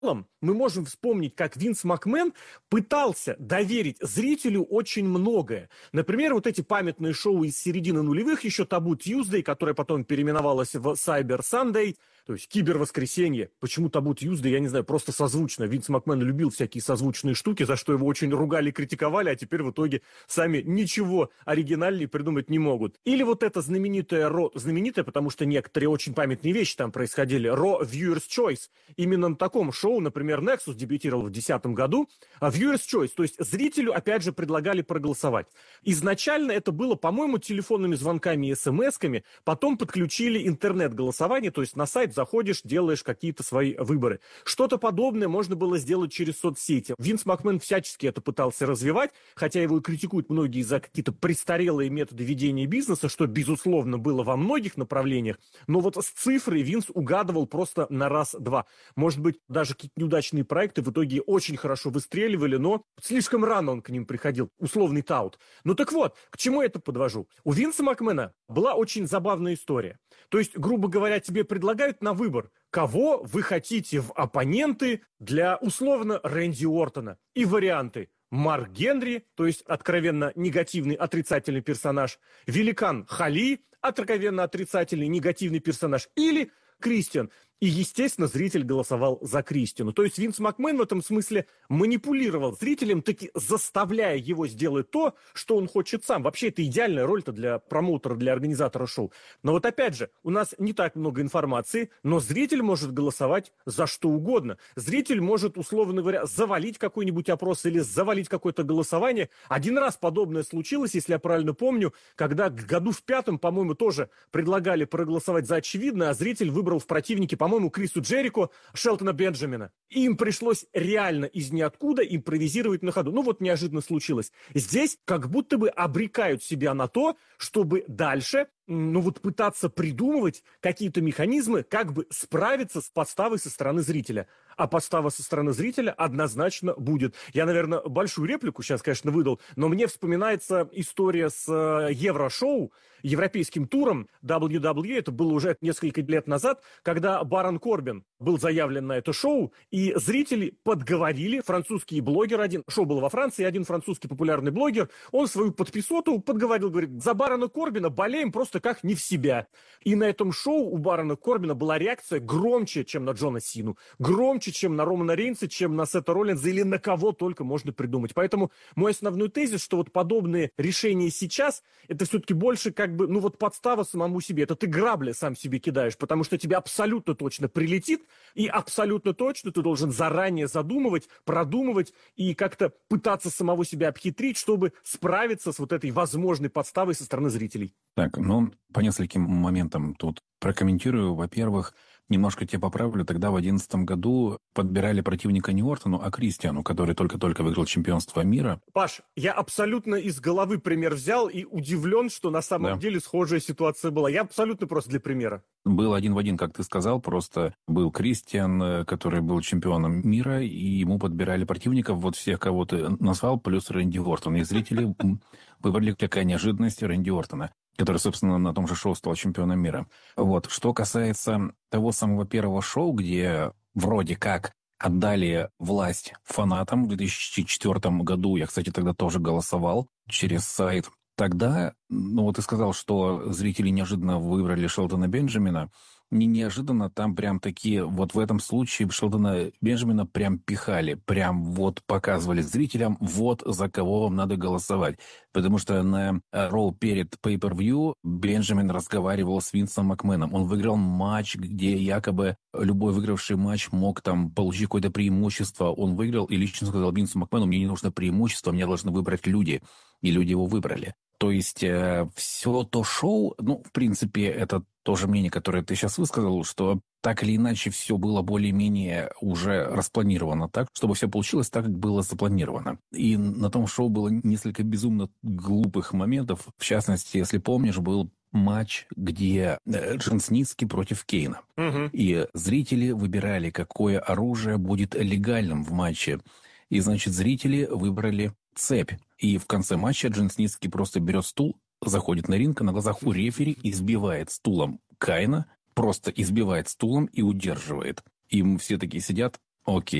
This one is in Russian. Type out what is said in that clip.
мы можем вспомнить, как Винс Макмен пытался доверить зрителю очень многое. Например, вот эти памятные шоу из середины нулевых, еще Табу Тьюздей, которое потом переименовалось в Cyber Sunday, то есть кибервоскресенье. Почему Табу Тьюздей, я не знаю, просто созвучно. Винс Макмен любил всякие созвучные штуки, за что его очень ругали, критиковали, а теперь в итоге сами ничего оригинальнее придумать не могут. Или вот это знаменитое Ро, знаменитое, потому что некоторые очень памятные вещи там происходили, Raw Viewer's Choice. Именно на таком шоу, например, Nexus дебютировал в 2010 году, а Viewer's Choice, то есть зрителю опять же предлагали проголосовать. Изначально это было, по-моему, телефонными звонками и смс-ками, потом подключили интернет-голосование, то есть на сайт заходишь, делаешь какие-то свои выборы. Что-то подобное можно было сделать через соцсети. Винс Макмен всячески это пытался развивать, хотя его и критикуют многие за какие-то престарелые методы ведения бизнеса, что, безусловно, было во многих направлениях, но вот с цифрой Винс угадывал просто на раз-два. Может быть, даже какие-то неудачные проекты в итоге очень хорошо выстреливали, но слишком рано он к ним приходил. Условный таут. Ну так вот, к чему я это подвожу? У Винса Макмена была очень забавная история. То есть, грубо говоря, тебе предлагают на выбор, кого вы хотите в оппоненты для, условно, Рэнди Ортона. И варианты: Марк Генри, то есть откровенно негативный, отрицательный персонаж, Великан Хали, откровенно отрицательный, негативный персонаж, или Кристиан. И, естественно, зритель голосовал за Кристиану. То есть Винс Макмен в этом смысле манипулировал зрителем, таки заставляя его сделать то, что он хочет сам. Вообще, это идеальная роль-то для промоутера, для организатора шоу. Но вот опять же, у нас не так много информации, но зритель может голосовать за что угодно. Зритель может, условно говоря, завалить какой-нибудь опрос или завалить какое-то голосование. Один раз подобное случилось, если я правильно помню, когда году в 5-м, по-моему, тоже предлагали проголосовать за очевидное, а зритель выбрал в противнике, по-моему, Крису Джерико, Шелтона Бенджамина. И им пришлось реально из ниоткуда импровизировать на ходу. Ну вот неожиданно случилось. Здесь как будто бы обрекают себя на то, чтобы дальше, пытаться придумывать какие-то механизмы, как бы справиться с подставой со стороны зрителя. А подстава со стороны зрителя однозначно будет. Я, наверное, большую реплику сейчас, конечно, выдал, но мне вспоминается история с Еврошоу, европейским туром WWE, это было уже несколько лет назад, когда Барон Корбин был заявлен на это шоу, и зрители подговорили, французский блогер один, шоу было во Франции, один французский популярный блогер, он свою подписоту подговорил, говорит: за Барона Корбина болеем просто как не в себя. И на этом шоу у Барона Корбина была реакция громче, чем на Джона Сину, громче, чем на Романа Рейнса, чем на Сета Роллинза или на кого только можно придумать. Поэтому мой основной тезис, что вот подобные решения сейчас, это все-таки больше как бы, подстава самому себе. Это ты грабли сам себе кидаешь, потому что тебе абсолютно точно прилетит, и абсолютно точно ты должен заранее задумывать, продумывать и как-то пытаться самого себя обхитрить, чтобы справиться с вот этой возможной подставой со стороны зрителей. Так, по нескольким моментам тут прокомментирую. Во-первых, немножко тебя поправлю. Тогда в 2011 году подбирали противника не Ортону, а Кристиану, который только-только выиграл чемпионство мира. Паш, я абсолютно из головы пример взял и удивлен, что на самом деле схожая ситуация была. Я абсолютно просто для примера. Был 1-в-1, как ты сказал, просто был Кристиан, который был чемпионом мира, и ему подбирали противников, вот всех, кого ты назвал, плюс Рэнди Ортон. И зрители выбрали, такая неожиданность, Рэнди Ортона, который, собственно, на том же шоу стал чемпионом мира. Вот. Что касается того самого первого шоу, где вроде как отдали власть фанатам в 2004 году, я, кстати, тогда тоже голосовал через сайт, тогда, ты сказал, что зрители неожиданно выбрали Шелтона Бенджамина. Не неожиданно, там прям такие, вот в этом случае Шелтона Бенджамина прям пихали, прям вот показывали зрителям, вот за кого вам надо голосовать. Потому что на Роу перед Pay-Per-View Бенджамин разговаривал с Винсом Макменом. Он выиграл матч, где якобы любой выигравший матч мог там получить какое-то преимущество. Он выиграл и лично сказал Винсу Макмену: мне не нужно преимущество, меня должны выбрать люди. И люди его выбрали. То есть все то шоу, в принципе, это тоже мнение, которое ты сейчас высказал, что так или иначе все было более-менее уже распланировано так, чтобы все получилось так, как было запланировано. И на том шоу было несколько безумно глупых моментов. В частности, если помнишь, был матч, где Джон Сницкий против Кейна. И зрители выбирали, какое оружие будет легальным в матче. И, значит, зрители выбрали цепь. И в конце матча Джон Сницкий просто берет стул, заходит на ринг, на глазах у рефери избивает стулом Кайна, просто избивает стулом и удерживает. И все такие сидят, Окей.